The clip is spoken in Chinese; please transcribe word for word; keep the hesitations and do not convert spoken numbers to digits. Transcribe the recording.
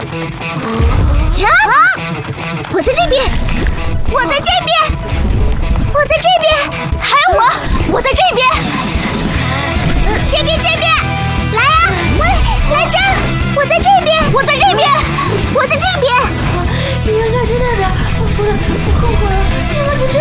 呀！我在这边，我在这边，我在这边，还有我，我在这边。这边，这边，来啊！我来这儿，我在这边，我在这边，我在这边。 你应该去那边，不对，我后悔了，应该去这